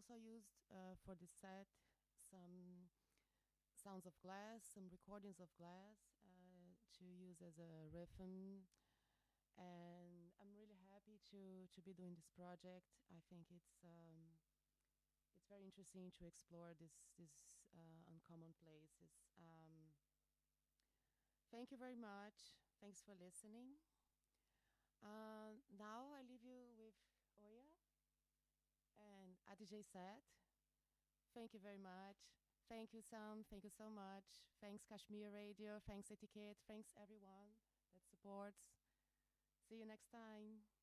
also used for this set some sounds of glass, some recordings of glass to use as a rhythm. And I'm really happy to be doing this project. I think it's very interesting to explore this uncommon places. Thank you very much. Thanks for listening. Now I leave you with Oya and a DJ set. Thank you very much. Thank you, Sam. Thank you so much. Thanks, Kashmir Radio. Thanks, Etiquette. Thanks, everyone that supports. See you next time.